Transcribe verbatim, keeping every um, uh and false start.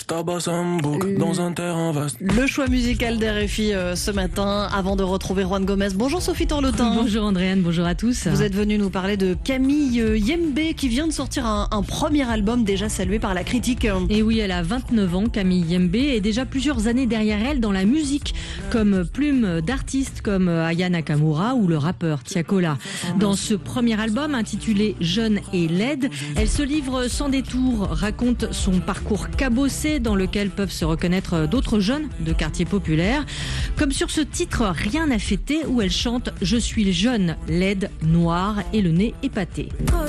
Je tabasse un bouc dans un terrain vaste. Le choix musical d'R F I euh, ce matin, avant de retrouver Juan Gomez. Bonjour Sophie Torlotin. Bonjour Andréane, bonjour à tous. Vous êtes venue nous parler de Camille Yembe qui vient de sortir un, un premier album déjà salué par la critique. Et oui, elle a vingt-neuf ans, Camille Yembe, et déjà plusieurs années derrière elle dans la musique, comme plume d'artistes comme Aya Nakamura ou le rappeur Tiakola. Dans ce premier album intitulé Jeune et laide, elle se livre sans détour, raconte son parcours cabossé dans lequel peuvent se reconnaître d'autres jeunes de quartiers populaires. Comme sur ce titre Rien à fêter où elle chante « Je suis jeune, laide, noire et le nez épaté ».